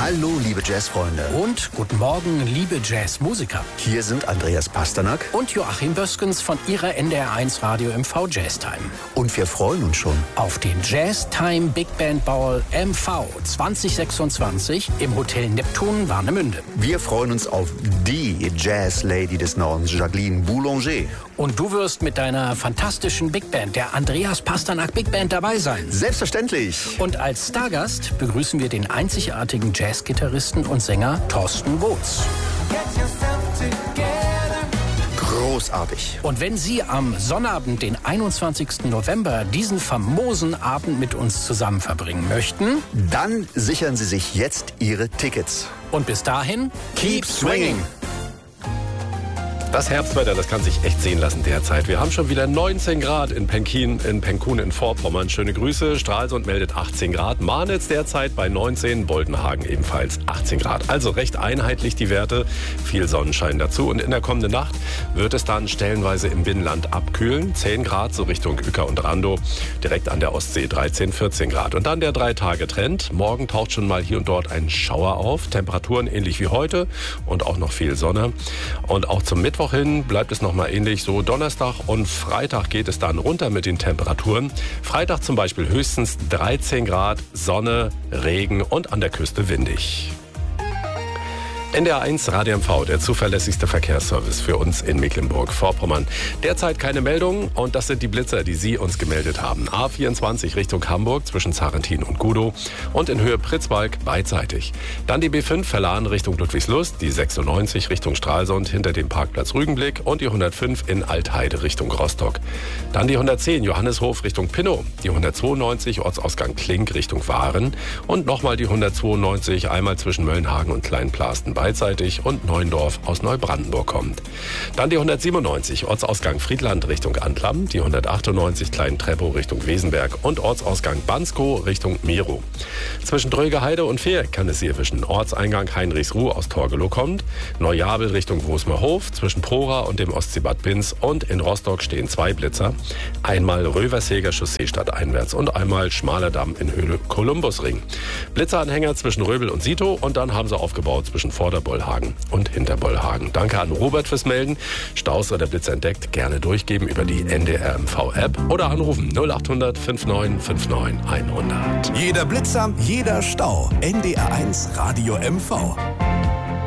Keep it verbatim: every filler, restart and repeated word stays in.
Hallo, liebe Jazzfreunde. Und guten Morgen, liebe Jazzmusiker. Hier sind Andreas Pasternak und Joachim Böskens von Ihrer N D R eins Radio M V Jazztime. Und wir freuen uns schon auf den Jazztime Big Band Ball M V zwanzig sechsundzwanzig im Hotel Neptun Warnemünde. Wir freuen uns auf die Jazz-Lady des Nordens, Jacqueline Boulanger. Und du wirst mit deiner fantastischen Big Band, der Andreas Pasternak Big Band, dabei sein. Selbstverständlich. Und als Stargast begrüßen wir den einzigartigen Jazzgitarristen und Sänger Thorsten Botz. Großartig. Und wenn Sie am Sonnabend, den einundzwanzigsten November, diesen famosen Abend mit uns zusammen verbringen möchten, dann sichern Sie sich jetzt Ihre Tickets. Und bis dahin, keep swinging! Das Herbstwetter, das kann sich echt sehen lassen derzeit. Wir haben schon wieder neunzehn Grad in Penkin, in Penkun in Vorpommern. Schöne Grüße. Stralsund meldet achtzehn Grad. Marnitz derzeit bei neunzehn. Boltenhagen ebenfalls achtzehn Grad. Also recht einheitlich die Werte. Viel Sonnenschein dazu. Und in der kommenden Nacht wird es dann stellenweise im Binnenland abkühlen. zehn Grad so Richtung Uecker und Randow. Direkt an der Ostsee dreizehn, vierzehn Grad. Und dann der Drei-Tage-Trend. Morgen taucht schon mal hier und dort ein Schauer auf. Temperaturen ähnlich wie heute und auch noch viel Sonne. Und auch zum Mittwoch hin bleibt es nochmal ähnlich. So Donnerstag und Freitag geht es dann runter mit den Temperaturen. Freitag zum Beispiel höchstens dreizehn Grad, Sonne, Regen und an der Küste windig. N D R eins Radio M V, der zuverlässigste Verkehrsservice für uns in Mecklenburg-Vorpommern. Derzeit keine Meldungen und das sind die Blitzer, die Sie uns gemeldet haben. A vierundzwanzig Richtung Hamburg zwischen Zarentin und Gudow und in Höhe Pritzwalk beidseitig. Dann die B fünf Verlahen Richtung Ludwigslust, die sechsundneunzig Richtung Stralsund hinter dem Parkplatz Rügenblick und die hundertfünf in Altheide Richtung Rostock. Dann die hundertzehn Johanneshof Richtung Pinnow, die hundertzweiundneunzig Ortsausgang Klink Richtung Waren und nochmal die hundertzweiundneunzig einmal zwischen Möllenhagen und Kleinplasten beidseitig und Neuendorf aus Neubrandenburg kommt. Dann die hundertsiebenundneunzig Ortsausgang Friedland Richtung Antlam, die hundertachtundneunzig Klein-Treppow Richtung Wesenberg und Ortsausgang Banskow Richtung Merow. Zwischen Drögeheide und Fehr kann es Sie erwischen. Ortseingang Heinrichsruh aus Torgelow kommt, Neujabel Richtung Wosmerhof, zwischen Prora und dem Ostseebad Binz und in Rostock stehen zwei Blitzer. Einmal Röverseger Chaussee stadteinwärts und einmal Schmaler Damm in Höhle Kolumbusring. Blitzeranhänger zwischen Röbel und Sito und dann haben sie aufgebaut zwischen Vorder- Bollhagen und Hinterbollhagen. Danke an Robert fürs Melden. Staus oder Blitz entdeckt, gerne durchgeben über die N D R M V-App oder anrufen null achthundert neunundfünfzig neunundfünfzig hundert. Jeder Blitzer, jeder Stau. N D R eins Radio M V.